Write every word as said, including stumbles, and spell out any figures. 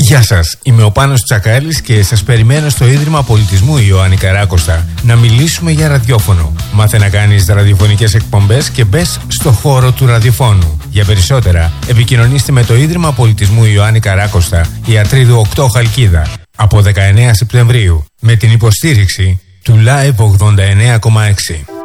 Γεια σας, είμαι ο Πάνος Τσακάλης και σας περιμένω στο Ίδρυμα Πολιτισμού Ιωάννη Καράκοστα να μιλήσουμε για ραδιόφωνο. Μάθε να κάνεις ραδιοφωνικές εκπομπές και μπες στο χώρο του ραδιοφώνου. Για περισσότερα, επικοινωνήστε με το Ίδρυμα Πολιτισμού Ιωάννη Καράκοστα, Ιατρίδου οκτώ Χαλκίδα, από δεκαεννέα Σεπτεμβρίου, με την υποστήριξη του Live ογδόντα εννέα κόμμα έξι.